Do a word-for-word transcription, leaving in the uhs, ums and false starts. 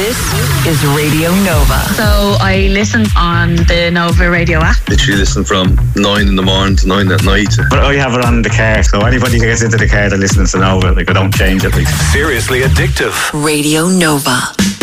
This is Radio Nova. So I listen on the Nova Radio app. Literally listen from nine in the morning to nine at night. But I have it on the car, so anybody who gets into the car that listens to Nova, like I don't change it. Like. Seriously addictive. Radio Nova.